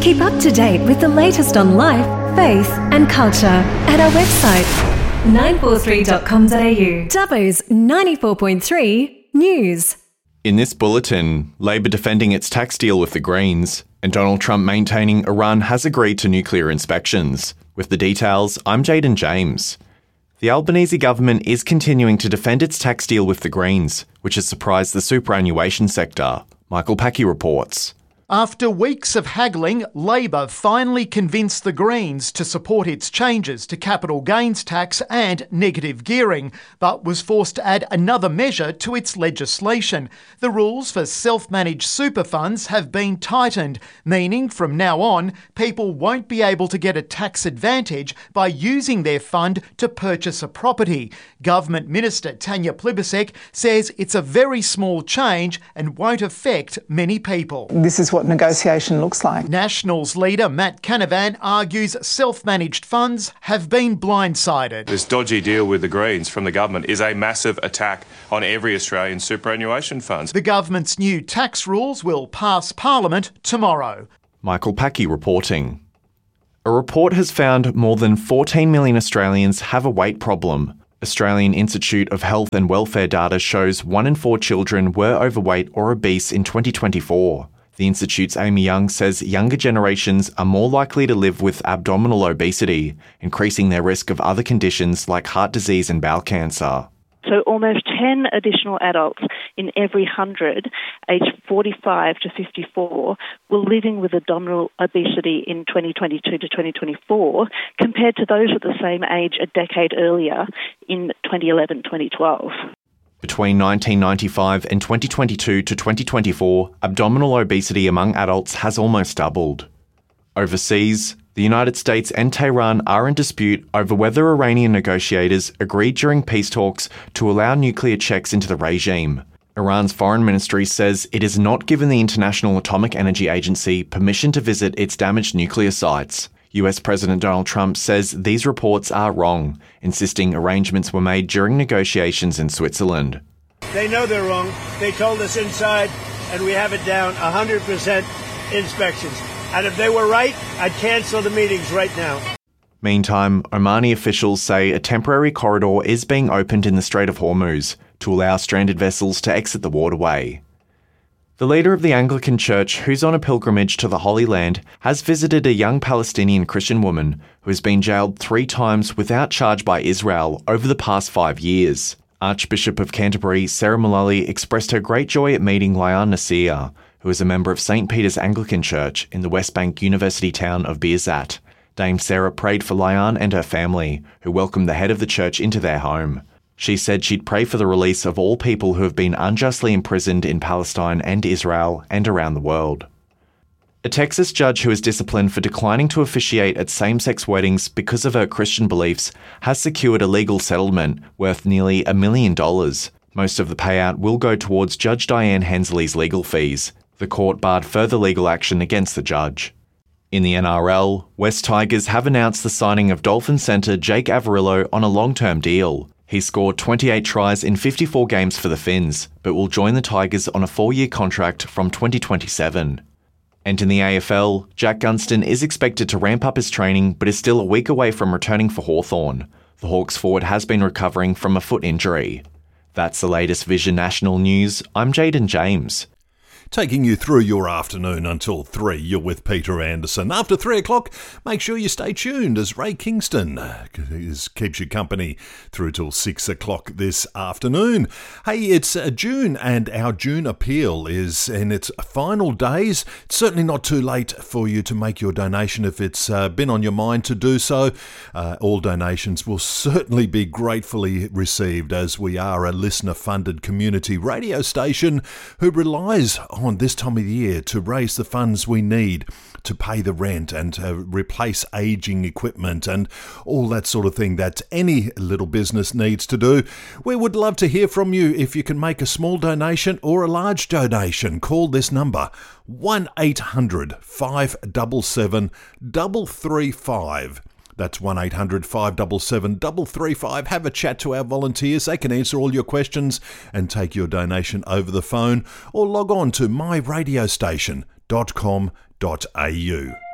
Keep up to date with the latest on life, faith and culture at our website 943.com.au. Dubbo's 94.3 News. In this bulletin, Labor defending its tax deal with the Greens, and Donald Trump maintaining Iran has agreed to nuclear inspections. With the details, I'm Jaden James. The Albanese government is continuing to defend its tax deal with the Greens, which has surprised the superannuation sector. Michael Packy reports. After weeks of haggling, Labor finally convinced the Greens to support its changes to capital gains tax and negative gearing, but was forced to add another measure to its legislation. The rules for self-managed super funds have been tightened, meaning from now on, people won't be able to get a tax advantage by using their fund to purchase a property. Government Minister Tanya Plibersek says it's a very small change and won't affect many people. This is what negotiation looks like. Nationals leader Matt Canavan argues self-managed funds have been blindsided. This dodgy deal with the Greens from the government is a massive attack on every Australian superannuation fund. The government's new tax rules will pass Parliament tomorrow. Michael Packy reporting. A report has found more than 14 million Australians have a weight problem. Australian Institute of Health and Welfare data shows 1 in 4 children were overweight or obese in 2024. The Institute's Amy Young says younger generations are more likely to live with abdominal obesity, increasing their risk of other conditions like heart disease and bowel cancer. So almost 10 additional adults in every 100 aged 45 to 54 were living with abdominal obesity in 2022 to 2024 compared to those at the same age a decade earlier in 2011-2012. Between 1995 and 2022 to 2024, abdominal obesity among adults has almost doubled. Overseas, the United States and Tehran are in dispute over whether Iranian negotiators agreed during peace talks to allow nuclear checks into the regime. Iran's foreign ministry says it has not given the International Atomic Energy Agency permission to visit its damaged nuclear sites. US President Donald Trump says these reports are wrong, insisting arrangements were made during negotiations in Switzerland. They know they're wrong. They told us inside, and we have it down 100% inspections. And if they were right, I'd cancel the meetings right now. Meantime, Omani officials say a temporary corridor is being opened in the Strait of Hormuz to allow stranded vessels to exit the waterway. The leader of the Anglican Church, who's on a pilgrimage to the Holy Land, has visited a young Palestinian Christian woman who has been jailed 3 times without charge by Israel over the past 5 years. Archbishop of Canterbury, Sarah Mullally, expressed her great joy at meeting Liane Nasir, who is a member of St. Peter's Anglican Church in the West Bank University town of Birzat. Dame Sarah prayed for Liane and her family, who welcomed the head of the church into their home. She said she'd pray for the release of all people who have been unjustly imprisoned in Palestine and Israel and around the world. A Texas judge who is disciplined for declining to officiate at same-sex weddings because of her Christian beliefs has secured a legal settlement worth nearly $1 million. Most of the payout will go towards Judge Diane Hensley's legal fees. The court barred further legal action against the judge. In the NRL, West Tigers have announced the signing of Dolphin centre Jake Averillo on a long-term deal. He scored 28 tries in 54 games for the Finns, but will join the Tigers on a 4-year contract from 2027. And in the AFL, Jack Gunston is expected to ramp up his training but is still a week away from returning for Hawthorn. The Hawks forward has been recovering from a foot injury. That's the latest Vision National News. I'm Jaden James. Taking you through your afternoon until 3, you're with Peter Anderson. After 3 o'clock, make sure you stay tuned as Ray Kingston keeps you company through till 6 o'clock this afternoon. Hey, it's June and our June appeal is in its final days. It's certainly not too late for you to make your donation if it's been on your mind to do so. All donations will certainly be gratefully received as we are a listener-funded community radio station who relies on this time of the year to raise the funds we need to pay the rent and to replace ageing equipment and all that sort of thing that any little business needs to do. We would love to hear from you if you can make a small donation or a large donation. Call this number 1-800 577 335. That's 1-800-577-335. Have a chat to our volunteers. They can answer all your questions and take your donation over the phone or log on to myradiostation.com.au.